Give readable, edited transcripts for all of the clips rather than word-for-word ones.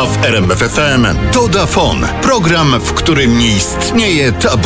A w RMF FM Dodafon. Program, w którym nie istnieje tabu.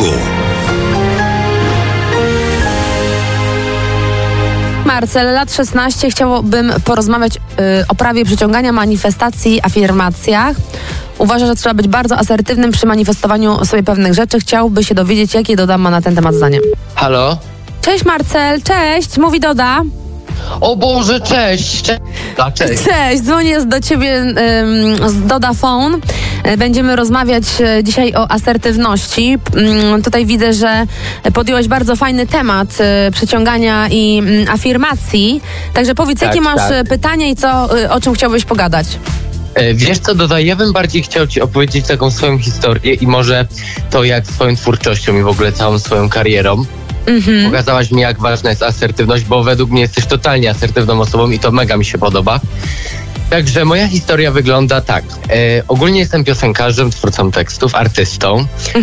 Marcel, lat 16. Chciałbym porozmawiać o prawie przyciągania, manifestacji, afirmacjach. Uważa, że trzeba być bardzo asertywnym przy manifestowaniu sobie pewnych rzeczy. Chciałby się dowiedzieć, jakie Doda ma na ten temat zdanie. Halo? Cześć Marcel, cześć, mówi Doda. O Boże, cześć! Cześć! Cześć, dzwonię do ciebie z Dodafon. Będziemy rozmawiać dzisiaj o asertywności. Tutaj widzę, że podjąłeś bardzo fajny temat przyciągania i afirmacji. Także powiedz, jakie masz pytania i o czym chciałbyś pogadać? Wiesz co, Doda, ja bym bardziej chciał ci opowiedzieć taką swoją historię i może to jak swoją twórczością i w ogóle całą swoją karierą. Pokazałaś mi, jak ważna jest asertywność, bo według mnie jesteś totalnie asertywną osobą i to mega mi się podoba. Także moja historia wygląda tak. Ogólnie jestem piosenkarzem, twórcą tekstów, artystą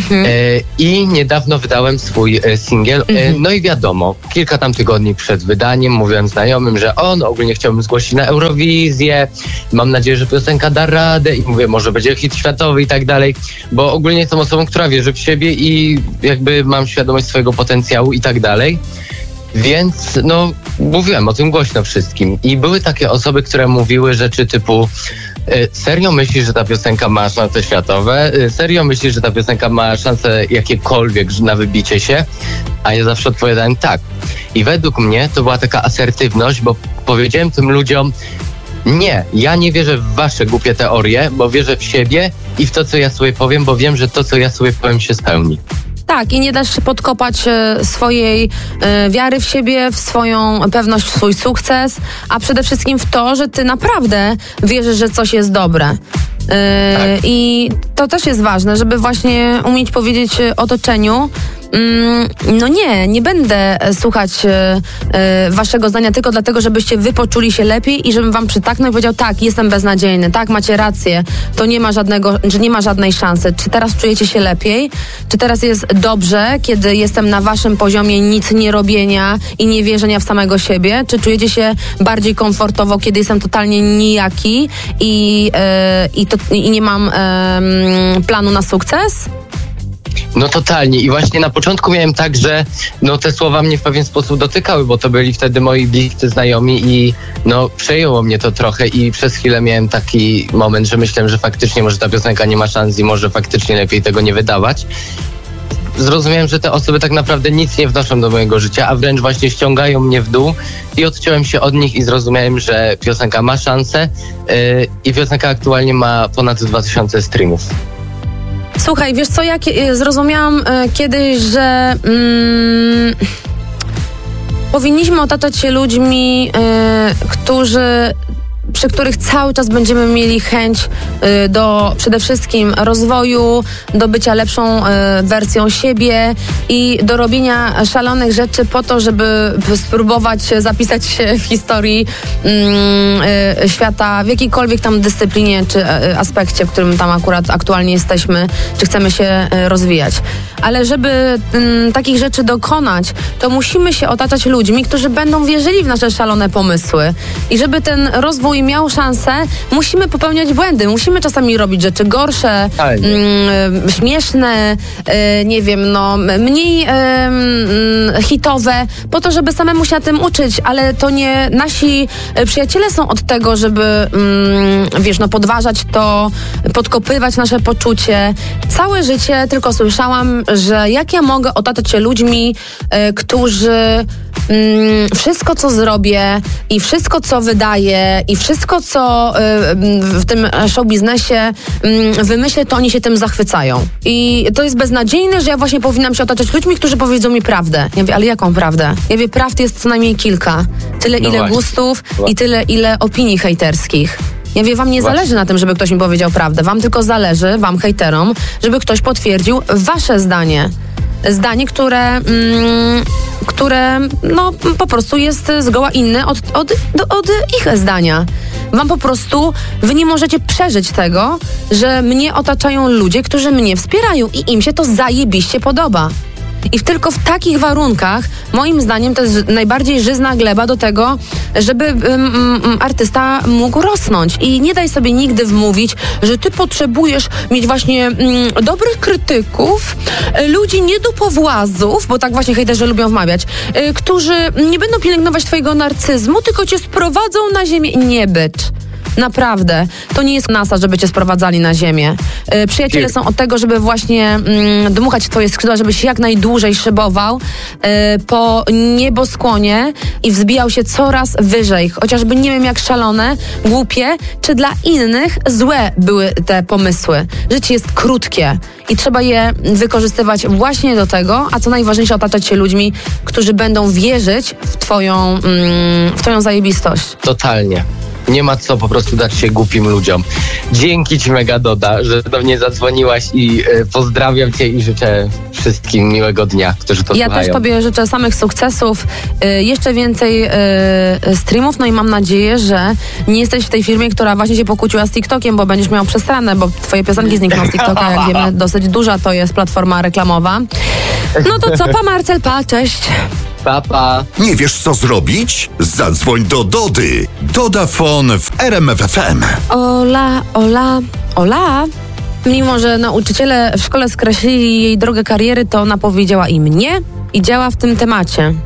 i niedawno wydałem swój singiel. No i wiadomo, kilka tam tygodni przed wydaniem mówiłem znajomym, że ogólnie chciałbym zgłosić na Eurowizję. Mam nadzieję, że piosenka da radę i mówię, może będzie hit światowy i tak dalej, bo ogólnie jestem osobą, która wierzy w siebie i jakby mam świadomość swojego potencjału i tak dalej. Więc mówiłem o tym głośno wszystkim i były takie osoby, które mówiły rzeczy typu serio myślisz, że ta piosenka ma szanse światowe? Serio myślisz, że ta piosenka ma szanse jakiekolwiek na wybicie się? A ja zawsze odpowiadałem tak. I według mnie to była taka asertywność, bo powiedziałem tym ludziom, nie, ja nie wierzę w wasze głupie teorie, bo wierzę w siebie i w to, co ja sobie powiem, bo wiem, że to, co ja sobie powiem, się spełni. Tak, i nie dasz się podkopać swojej wiary w siebie, w swoją pewność, w swój sukces, a przede wszystkim w to, że ty naprawdę wierzysz, że coś jest dobre. I to też jest ważne, żeby właśnie umieć powiedzieć otoczeniu, nie będę słuchać waszego zdania tylko dlatego, żebyście wy poczuli się lepiej i żebym wam przytaknął i powiedział, tak, jestem beznadziejny, tak, macie rację, to nie ma żadnej szansy. Czy teraz czujecie się lepiej? Czy teraz jest dobrze, kiedy jestem na waszym poziomie nic nie robienia i nie wierzenia w samego siebie? Czy czujecie się bardziej komfortowo, kiedy jestem totalnie nijaki i nie mam planu na sukces? No totalnie i właśnie na początku miałem tak, że te słowa mnie w pewien sposób dotykały, bo to byli wtedy moi bliscy znajomi i przejęło mnie to trochę i przez chwilę miałem taki moment, że myślałem, że faktycznie może ta piosenka nie ma szans i może faktycznie lepiej tego nie wydawać. Zrozumiałem, że te osoby tak naprawdę nic nie wnoszą do mojego życia, a wręcz właśnie ściągają mnie w dół i odciąłem się od nich i zrozumiałem, że piosenka ma szansę i piosenka aktualnie ma ponad 2000 streamów. Słuchaj, wiesz co, ja zrozumiałam kiedyś, że powinniśmy otaczać się ludźmi, przy których cały czas będziemy mieli chęć do przede wszystkim rozwoju, do bycia lepszą wersją siebie i do robienia szalonych rzeczy po to, żeby spróbować zapisać się w historii świata w jakiejkolwiek tam dyscyplinie czy aspekcie, w którym tam akurat aktualnie jesteśmy, czy chcemy się rozwijać. Ale żeby takich rzeczy dokonać, to musimy się otaczać ludźmi, którzy będą wierzyli w nasze szalone pomysły. I żeby ten rozwój miał szansę, musimy popełniać błędy. Musimy czasami robić rzeczy gorsze, śmieszne, mniej hitowe, po to, żeby samemu się na tym uczyć, ale to nie nasi przyjaciele są od tego, żeby podważać to, podkopywać nasze poczucie. Całe życie tylko słyszałam, że jak ja mogę otaczać się ludźmi, którzy wszystko, co zrobię i wszystko, co wydaję i wszystko, co w tym show biznesie wymyślę, to oni się tym zachwycają. I to jest beznadziejne, że ja właśnie powinnam się otaczać ludźmi, którzy powiedzą mi prawdę. Ja mówię, ale jaką prawdę? Ja mówię, prawd jest co najmniej kilka. Tyle, ile właśnie gustów i tyle, ile opinii hejterskich. Ja mówię, wam nie zależy na tym, żeby ktoś mi powiedział prawdę. Wam tylko zależy, wam hejterom, żeby ktoś potwierdził wasze zdanie. Zdanie, które po prostu jest zgoła inne od ich zdania. Wam po prostu, wy nie możecie przeżyć tego, że mnie otaczają ludzie, którzy mnie wspierają i im się to zajebiście podoba. I tylko w takich warunkach, moim zdaniem, to jest najbardziej żyzna gleba do tego, żeby artysta mógł rosnąć. I nie daj sobie nigdy wmówić, że ty potrzebujesz mieć właśnie dobrych krytyków, ludzi niedopowłazów, bo tak właśnie hejterzy lubią wmawiać, którzy nie będą pielęgnować twojego narcyzmu, tylko cię sprowadzą na ziemię. Nie być. Naprawdę. To nie jest NASA, żeby cię sprowadzali na ziemię. Przyjaciele są od tego, żeby właśnie dmuchać w twoje skrzydła, żebyś jak najdłużej szybował po nieboskłonie i wzbijał się coraz wyżej. Chociażby nie wiem jak szalone, głupie, czy dla innych złe były te pomysły. Życie jest krótkie i trzeba je wykorzystywać właśnie do tego, a co najważniejsze, otaczać się ludźmi, którzy będą wierzyć w twoją zajebistość. Totalnie. Nie ma co po prostu dać się głupim ludziom. Dzięki ci mega, Doda, że do mnie zadzwoniłaś i pozdrawiam cię i życzę wszystkim miłego dnia, którzy to słuchają. Ja też tobie życzę samych sukcesów, jeszcze więcej streamów, no i mam nadzieję, że nie jesteś w tej firmie, która właśnie się pokłóciła z TikTokiem, bo będziesz miał przesrane, bo twoje piosenki znikną z TikToka, jak wiemy, dosyć duża to jest platforma reklamowa. No to co, pa Marcel, pa, cześć. Pa. Nie wiesz, co zrobić? Zadzwoń do Dody. Dodafon w RMF FM. Ola. Mimo że nauczyciele w szkole skreślili jej drogę kariery, to ona powiedziała im nie i działa w tym temacie.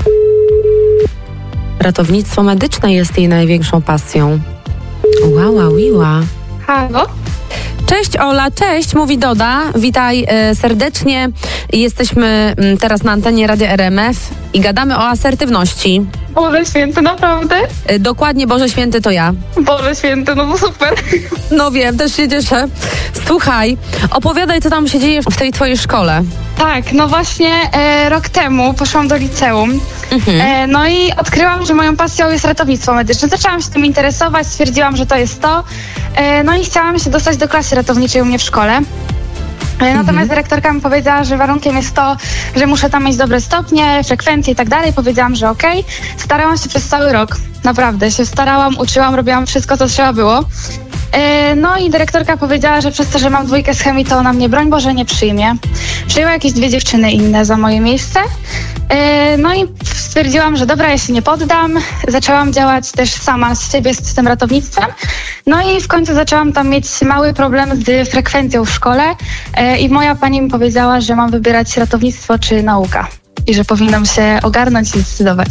Ratownictwo medyczne jest jej największą pasją. Ła. Halo? Cześć Ola, cześć, mówi Doda. Witaj serdecznie. Jesteśmy teraz na antenie Radia RMF i gadamy o asertywności. Boże Święty, naprawdę? Dokładnie, Boże Święty to ja. Boże Święty, no bo super. No wiem, też się cieszę. Słuchaj, opowiadaj, co tam się dzieje w tej twojej szkole. Tak, no właśnie rok temu poszłam do liceum. No i odkryłam, że moją pasją jest ratownictwo medyczne. Zaczęłam się tym interesować, stwierdziłam, że to jest to. No i chciałam się dostać do klasy ratowniczej u mnie w szkole. Natomiast dyrektorka mi powiedziała, że warunkiem jest to, że muszę tam mieć dobre stopnie, frekwencje i tak dalej. Powiedziałam, że okej. Starałam się przez cały rok. Naprawdę się starałam, uczyłam, robiłam wszystko, co trzeba było. No i dyrektorka powiedziała, że przez to, że mam 2 z chemii, to ona mnie, broń Boże, nie przyjmie. Przyjęła jakieś 2 dziewczyny inne za moje miejsce. No i stwierdziłam, że dobra, ja się nie poddam. Zaczęłam działać też sama z siebie z tym ratownictwem. No i w końcu zaczęłam tam mieć mały problem z frekwencją w szkole i moja pani mi powiedziała, że mam wybierać ratownictwo czy nauka i że powinnam się ogarnąć i zdecydować.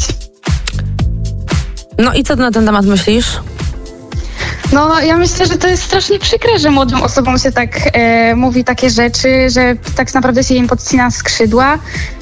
No i co ty na ten temat myślisz? No, ja myślę, że to jest strasznie przykre, że młodym osobom się tak mówi takie rzeczy, że tak naprawdę się im podcina skrzydła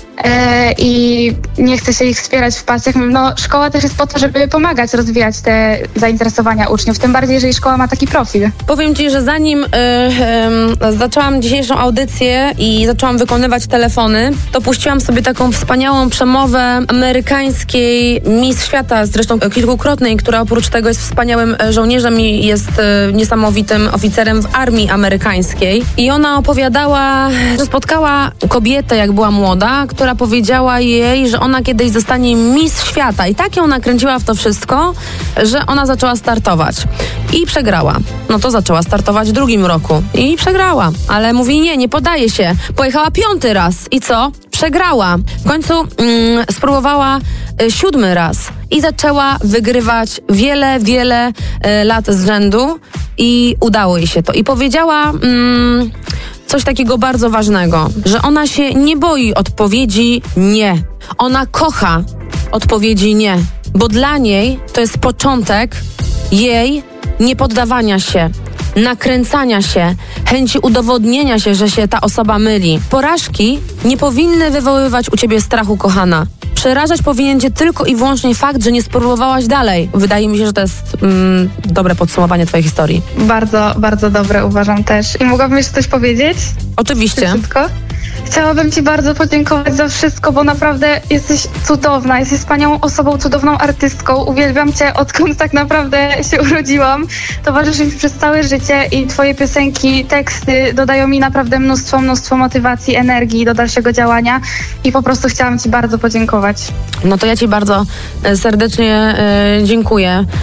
i nie chce się ich wspierać w pasjach. No, szkoła też jest po to, żeby pomagać, rozwijać te zainteresowania uczniów, tym bardziej, jeżeli szkoła ma taki profil. Powiem ci, że zanim zaczęłam dzisiejszą audycję i zaczęłam wykonywać telefony, to puściłam sobie taką wspaniałą przemowę amerykańskiej Miss Świata, zresztą kilkukrotnej, która oprócz tego jest wspaniałym żołnierzem i jest niesamowitym oficerem w armii amerykańskiej. I ona opowiadała, że spotkała kobietę, jak była młoda, która powiedziała jej, że ona kiedyś zostanie Miss Świata. I tak ją nakręciła w to wszystko, że ona zaczęła startować. I przegrała. No to zaczęła startować w 2 roku. I przegrała. Ale mówi, nie poddaje się. Pojechała 5. raz. I co? Przegrała. W końcu spróbowała 7. raz. I zaczęła wygrywać wiele lat z rzędu. I udało jej się to. I powiedziała coś takiego bardzo ważnego, że ona się nie boi odpowiedzi nie. Ona kocha odpowiedzi nie, bo dla niej to jest początek jej niepoddawania się, nakręcania się, chęci udowodnienia się, że się ta osoba myli. Porażki nie powinny wywoływać u ciebie strachu, kochana. Przerażać powinien cię tylko i wyłącznie fakt, że nie spróbowałaś dalej. Wydaje mi się, że to jest dobre podsumowanie twojej historii. Bardzo, bardzo dobre, uważam też. I mogłabym jeszcze coś powiedzieć? Oczywiście. Szybko. Chciałabym ci bardzo podziękować za wszystko, bo naprawdę jesteś cudowna, jesteś wspaniałą osobą, cudowną artystką. Uwielbiam cię, odkąd tak naprawdę się urodziłam. Towarzyszy mi przez całe życie i twoje piosenki, teksty dodają mi naprawdę mnóstwo motywacji, energii do dalszego działania i po prostu chciałam ci bardzo podziękować. No to ja ci bardzo serdecznie dziękuję.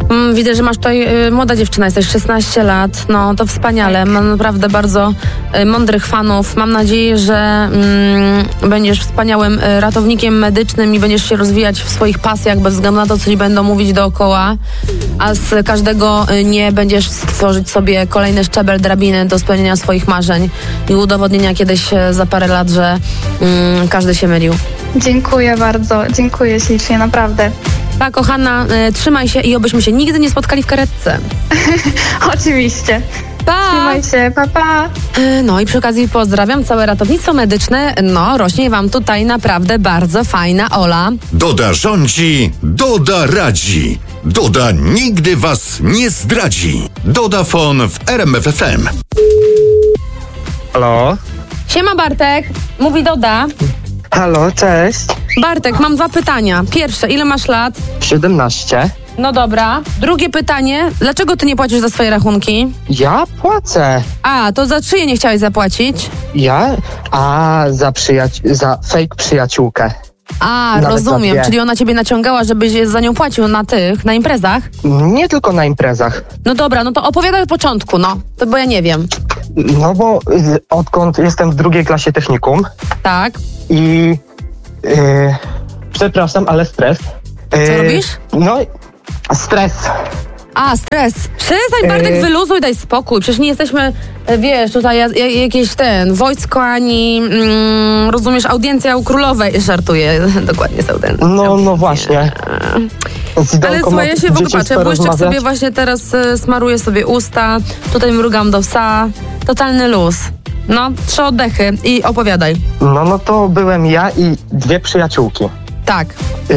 Widzę, że masz tutaj młoda dziewczyna, jesteś 16 lat, no to wspaniale, mam naprawdę bardzo mądrych fanów. Mam nadzieję, że będziesz wspaniałym ratownikiem medycznym i będziesz się rozwijać w swoich pasjach bez względu na to, co ci będą mówić dookoła, a z każdego nie będziesz stworzyć sobie kolejny szczebel drabiny do spełnienia swoich marzeń i udowodnienia kiedyś za parę lat, że każdy się mylił. Dziękuję bardzo, dziękuję ślicznie, naprawdę. Pa, kochana, trzymaj się i obyśmy się nigdy nie spotkali w karetce. Oczywiście. Pa! Trzymaj się, pa, pa. No i przy okazji pozdrawiam całe ratownictwo medyczne. No, rośnie wam tutaj naprawdę bardzo fajna Ola. Doda rządzi, Doda radzi. Doda nigdy was nie zdradzi. Dodafon w RMF FM. Halo? Siema, Bartek, mówi Doda. Halo, cześć. Bartek, mam 2 pytania. Pierwsze, ile masz lat? 17. No dobra. Drugie pytanie, dlaczego ty nie płacisz za swoje rachunki? Ja płacę. A, to za czyje nie chciałeś zapłacić? Ja? A, za fake przyjaciółkę. A, Nawet rozumiem, za 2. czyli ona ciebie naciągała, żebyś za nią płacił na imprezach? Nie tylko na imprezach. No dobra, no to opowiadaj od początku, no. To bo ja nie wiem. No bo odkąd jestem w 2. klasie technikum Tak? i przepraszam, ale stres. Co robisz? No, stres. A, stres. Przestań, Bartek, wyluzuj, daj spokój. Przecież nie jesteśmy, wiesz, tutaj jakieś wojsko, ani, rozumiesz, audiencja u królowej. Żartuję, dokładnie z audiencją. No właśnie. Ale słuchaj, ja się w ogóle patrzę, błyszczek sobie właśnie teraz smaruję sobie usta, tutaj mrugam do psa. Totalny luz. No, 3 oddechy i opowiadaj. No to byłem ja i 2 przyjaciółki. Tak.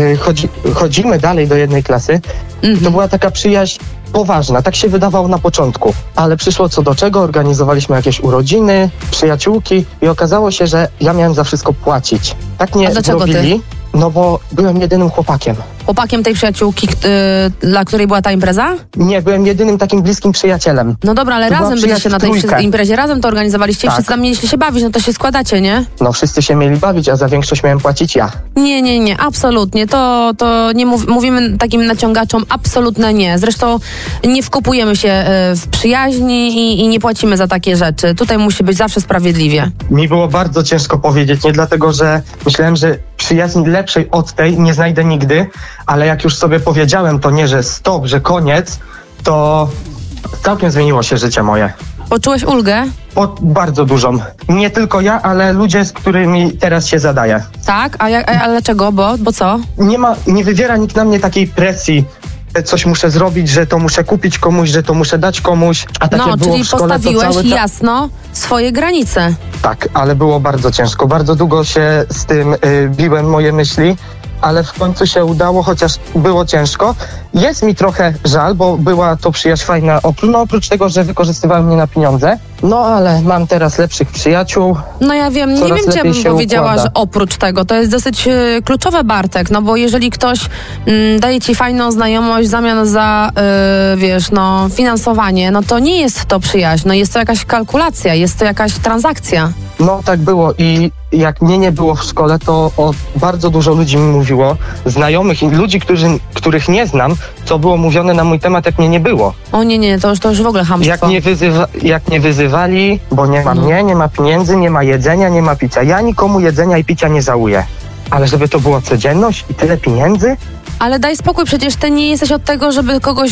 Chodzimy dalej do jednej klasy. To była taka przyjaźń poważna, tak się wydawało na początku, ale przyszło co do czego, organizowaliśmy jakieś urodziny, przyjaciółki i okazało się, że ja miałem za wszystko płacić. Tak nie robili, no bo byłem jedynym chłopakiem. Chłopakiem tej przyjaciółki, dla której była ta impreza? Nie, byłem jedynym takim bliskim przyjacielem. No dobra, ale razem byliście na tej imprezie, razem to organizowaliście i wszyscy tam mieliście się bawić, no to się składacie, nie? No wszyscy się mieli bawić, a za większość miałem płacić ja. Nie, absolutnie. To nie mówimy takim naciągaczom absolutne nie. Zresztą nie wkopujemy się w przyjaźni i nie płacimy za takie rzeczy. Tutaj musi być zawsze sprawiedliwie. Mi było bardzo ciężko powiedzieć, nie dlatego, że myślałem, że przyjaźni lepszej od tej nie znajdę nigdy, ale jak już sobie powiedziałem, to nie, że stop, że koniec, to całkiem zmieniło się życie moje. Poczułeś ulgę? Bardzo dużą. Nie tylko ja, ale ludzie, z którymi teraz się zadaję. Tak? A dlaczego? Bo co? Nie wywiera nikt na mnie takiej presji, że coś muszę zrobić, że to muszę kupić komuś, że to muszę dać komuś. A tak jak było czyli w szkole, postawiłeś to jasno swoje granice. Tak, ale było bardzo ciężko. Bardzo długo się z tym biłem moje myśli, ale w końcu się udało, chociaż było ciężko. Jest mi trochę żal, bo była to przyjaźń fajna, oprócz tego, że wykorzystywałem mnie na pieniądze. No ale mam teraz lepszych przyjaciół. No ja wiem, nie wiem, czy ja bym powiedziała, że oprócz tego. To jest dosyć kluczowe, Bartek, no bo jeżeli ktoś daje ci fajną znajomość w zamian za, finansowanie, no to nie jest to przyjaźń, no jest to jakaś kalkulacja, jest to jakaś transakcja. No tak było i jak mnie nie było w szkole, to bardzo dużo ludzi mi mówiło, znajomych i ludzi, których nie znam, co było mówione na mój temat, jak mnie nie było. O nie, to już w ogóle chamstwo. Jak nie wyzywali, bo nie ma mnie, nie ma pieniędzy, nie ma jedzenia, nie ma picia. Ja nikomu jedzenia i picia nie żałuję. Ale żeby to była codzienność i tyle pieniędzy? Ale daj spokój, przecież ty nie jesteś od tego, żeby kogoś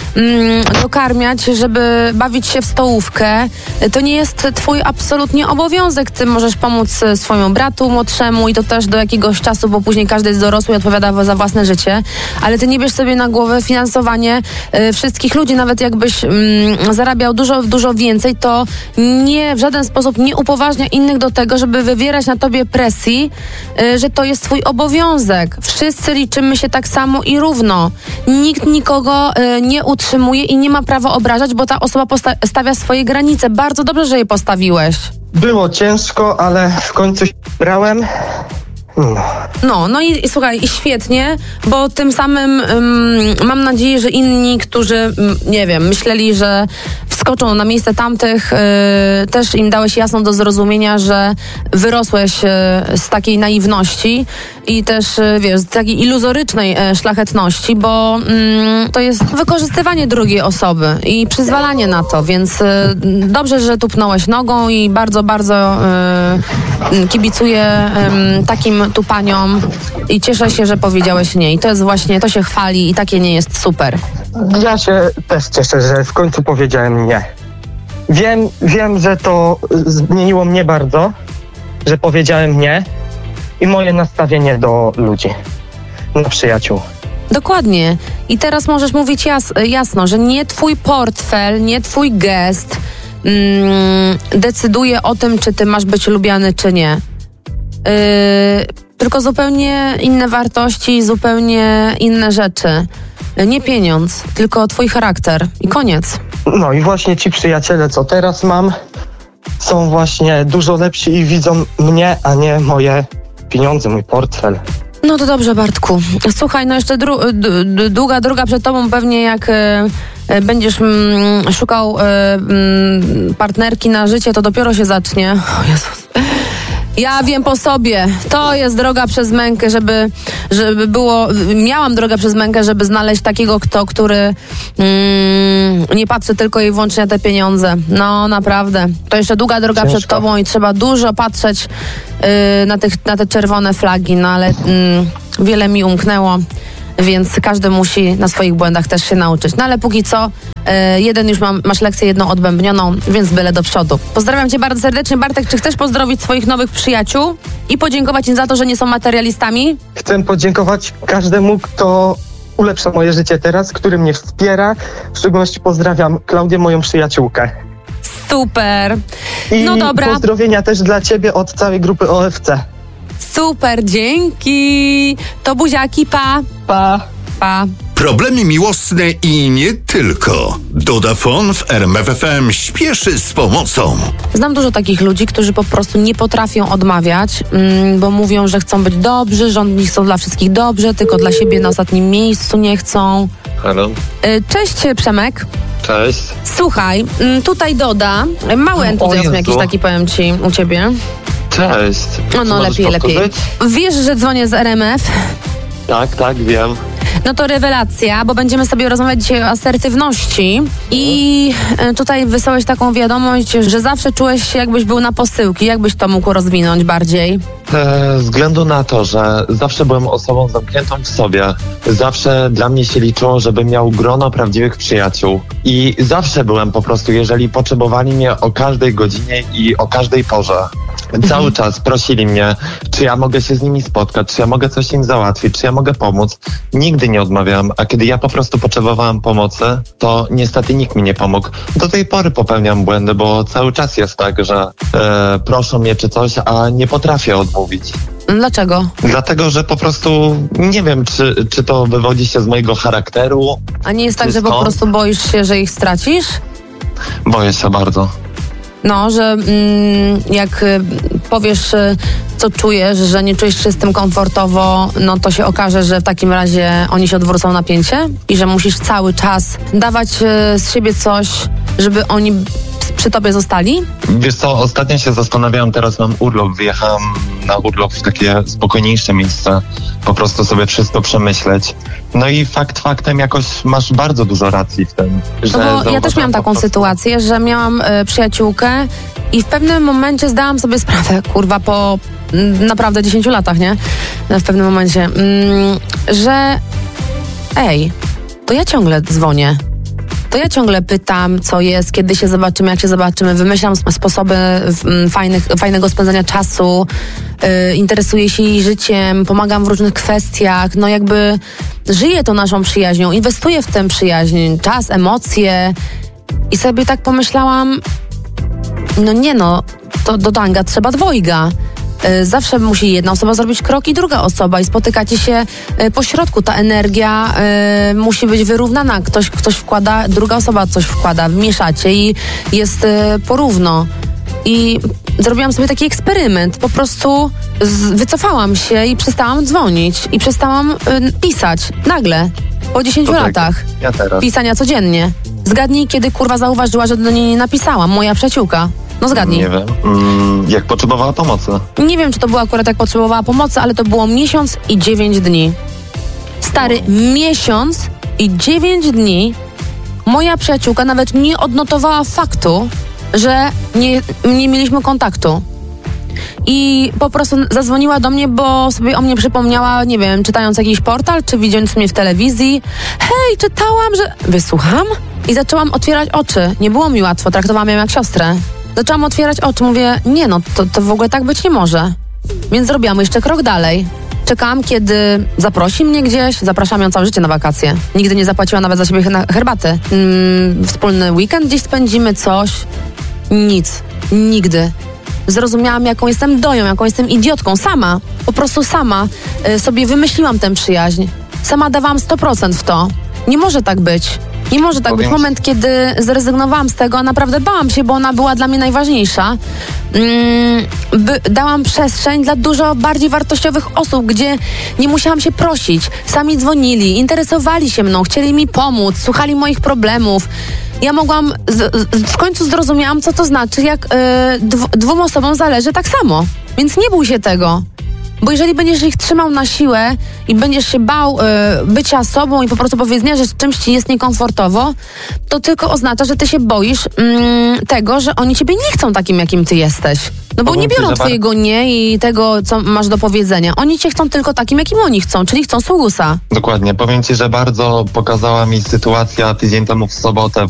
dokarmiać, żeby bawić się w stołówkę. To nie jest twój absolutnie obowiązek. Ty możesz pomóc swojemu bratu młodszemu i to też do jakiegoś czasu, bo później każdy jest dorosły i odpowiada za własne życie. Ale ty nie bierz sobie na głowę finansowanie wszystkich ludzi. Nawet jakbyś zarabiał dużo więcej, to w żaden sposób nie upoważnia innych do tego, żeby wywierać na tobie presji, że to jest twój obowiązek. Wszyscy liczymy się tak samo i równo. Nikt nikogo nie utrzymuje i nie ma prawa obrażać, bo ta osoba stawia swoje granice. Bardzo dobrze, że je postawiłeś. Było ciężko, ale w końcu się brałem. No i słuchaj, i świetnie, bo tym samym mam nadzieję, że inni, którzy, myśleli, że skoczą na miejsce tamtych, też im dałeś jasno do zrozumienia, że wyrosłeś z takiej naiwności i też, wiesz, z takiej iluzorycznej szlachetności, bo to jest wykorzystywanie drugiej osoby i przyzwalanie na to, więc dobrze, że tupnąłeś nogą i bardzo, bardzo kibicuję takim tupaniom i cieszę się, że powiedziałeś nie. I to jest właśnie, to się chwali i takie nie jest super. Ja się też cieszę, że w końcu powiedziałem nie. Wiem, że to zmieniło mnie bardzo, że powiedziałem nie i moje nastawienie do ludzi, do przyjaciół. Dokładnie. I teraz możesz mówić jasno, że nie twój portfel, nie twój gest decyduje o tym, czy ty masz być lubiany, czy nie. Tylko zupełnie inne wartości, zupełnie inne rzeczy. Nie pieniądz, tylko twój charakter. I koniec. No i właśnie ci przyjaciele, co teraz mam, są właśnie dużo lepsi i widzą mnie, a nie moje pieniądze, mój portfel. No to dobrze, Bartku. Słuchaj, no jeszcze długa droga przed tobą, pewnie jak będziesz szukał partnerki na życie, to dopiero się zacznie. O Jezus. Ja wiem po sobie. To jest droga przez mękę, żeby było... Miałam drogę przez mękę, żeby znaleźć takiego, który nie patrzy tylko i wyłącznie na te pieniądze. No, naprawdę. To jeszcze długa droga przed tobą i trzeba dużo patrzeć na te czerwone flagi, no ale wiele mi umknęło, więc każdy musi na swoich błędach też się nauczyć. No ale póki co, jeden już masz lekcję jedną odbębnioną, więc byle do przodu. Pozdrawiam cię bardzo serdecznie. Bartek, czy chcesz pozdrowić swoich nowych przyjaciół i podziękować im za to, że nie są materialistami? Chcę podziękować każdemu, kto ulepsza moje życie teraz, który mnie wspiera. W szczególności pozdrawiam Klaudię, moją przyjaciółkę. Super. I no dobra. Pozdrowienia też dla ciebie od całej grupy OFC. Super, dzięki. To buziaki, pa. Pa. Pa. Problemy miłosne i nie tylko. Dodafon w RMF FM śpieszy z pomocą. Znam dużo takich ludzi, którzy po prostu nie potrafią odmawiać, bo mówią, że chcą być dobrzy, że oni chcą dla wszystkich dobrze, tylko dla siebie na ostatnim miejscu nie chcą. Halo. Cześć, Przemek. Cześć. Słuchaj, tutaj Doda. Mały entuzjazm jakiś taki, powiem ci, u ciebie. Cześć. No lepiej. Wiesz, że dzwonię z RMF? Tak, wiem. No to rewelacja, bo będziemy sobie rozmawiać dzisiaj o asertywności i tutaj wysłałeś taką wiadomość, że zawsze czułeś się, jakbyś był na posyłki. Jakbyś to mógł rozwinąć bardziej? Ze względu na to, że zawsze byłem osobą zamkniętą w sobie. Zawsze dla mnie się liczyło, żebym miał grono prawdziwych przyjaciół. I zawsze byłem po prostu, jeżeli potrzebowali mnie o każdej godzinie i o każdej porze. Cały czas prosili mnie, czy ja mogę się z nimi spotkać, czy ja mogę coś im załatwić, czy ja mogę pomóc. Nigdy nie odmawiałem, a kiedy ja po prostu potrzebowałem pomocy, to niestety nikt mi nie pomógł. Do tej pory popełniam błędy, bo cały czas jest tak, że proszą mnie czy coś, a nie potrafię odmówić. Dlaczego? Dlatego, że po prostu nie wiem, czy to wywodzi się z mojego charakteru. A nie jest tak, że po prostu boisz się, że ich stracisz? Boję się bardzo. No, że jak powiesz, co czujesz, że nie czujesz się z tym komfortowo, no to się okaże, że w takim razie oni się odwrócą na pięcie i że musisz cały czas dawać z siebie coś, żeby oni przy tobie zostali? Wiesz co, ostatnio się zastanawiałem, teraz mam urlop, wyjechałem na urlop w takie spokojniejsze miejsce, po prostu sobie wszystko przemyśleć. No i faktem jakoś masz bardzo dużo racji w tym. Że no bo ja też miałam taką sytuację, że miałam przyjaciółkę i w pewnym momencie zdałam sobie sprawę, kurwa, po naprawdę 10 latach, nie? W pewnym momencie, że to ja ciągle dzwonię. To ja ciągle pytam, co jest, kiedy się zobaczymy, jak się zobaczymy, wymyślam sposoby fajnego spędzania czasu, interesuję się jej życiem, pomagam w różnych kwestiach, no jakby żyję tą naszą przyjaźnią, inwestuję w tę przyjaźń, czas, emocje i sobie tak pomyślałam, to do tanga trzeba dwojga. Zawsze musi jedna osoba zrobić krok i druga osoba i spotykacie się po środku. Ta energia musi być wyrównana. Ktoś wkłada, druga osoba coś wkłada, mieszacie i jest porówno. I zrobiłam sobie taki eksperyment. Po prostu wycofałam się i przestałam dzwonić i przestałam pisać. Nagle, po 10 latach ja teraz. pisania codziennie. Zgadnij, kiedy kurwa zauważyła, że do niej nie napisałam. Moja przyjaciółka. No zgadnij. Nie wiem. Jak potrzebowała pomocy? Nie wiem, czy to była akurat jak potrzebowała pomocy, ale to było miesiąc i 9 dni. Stary, miesiąc i 9 dni moja przyjaciółka nawet nie odnotowała faktu, że nie mieliśmy kontaktu. I po prostu zadzwoniła do mnie, bo sobie o mnie przypomniała, nie wiem, czytając jakiś portal, czy widząc mnie w telewizji. Hej, czytałam, że... Wysłucham? I zaczęłam otwierać oczy. Nie było mi łatwo, traktowałam ją jak siostrę. Zaczęłam otwierać oczy, mówię, nie no, to w ogóle tak być nie może. Więc zrobiłam jeszcze krok dalej. Czekałam, kiedy zaprosi mnie gdzieś. Zapraszam ją całe życie na wakacje. Nigdy nie zapłaciła nawet za siebie herbaty. Wspólny weekend gdzieś spędzimy, coś. Nic. Nigdy. Zrozumiałam, jaką jestem doją, jaką jestem idiotką. Sama, po prostu sama sobie wymyśliłam tę przyjaźń. Sama dawałam 100% w to. Nie może tak być. Nie może tak być. Moment, kiedy zrezygnowałam z tego, naprawdę bałam się, bo ona była dla mnie najważniejsza. Dałam przestrzeń dla dużo bardziej wartościowych osób, gdzie nie musiałam się prosić. Sami dzwonili, interesowali się mną, chcieli mi pomóc, słuchali moich problemów. Ja mogłam, w końcu zrozumiałam, co to znaczy, jak dwóm osobom zależy tak samo. Więc nie bój się tego. Bo jeżeli będziesz ich trzymał na siłę i będziesz się bał bycia sobą i po prostu powiedzenia, że czymś ci jest niekomfortowo, to tylko oznacza, że ty się boisz tego, że oni ciebie nie chcą takim, jakim ty jesteś. No bo nie biorą twojego nie i tego, co masz do powiedzenia. Oni cię chcą tylko takim, jakim oni chcą, czyli chcą sługusa. Dokładnie. Powiem ci, że bardzo pokazała mi sytuacja tydzień temu w sobotę